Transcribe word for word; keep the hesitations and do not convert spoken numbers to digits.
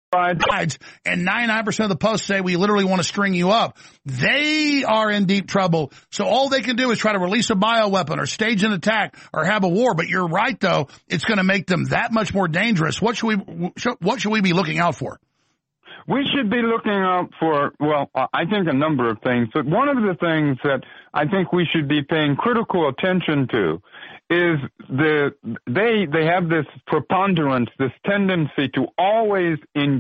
sides, and ninety-nine percent of the posts say we literally want to string you up. They are in deep trouble. So all they can do is try to release a bioweapon or stage an attack or have a war. But you're right, though. It's going to make them that much more dangerous. What should we, what should we be looking out for? We should be looking out for, well, I think a number of things. But one of the things that I think we should be paying critical attention to is the they they have this preponderance, this tendency to always engage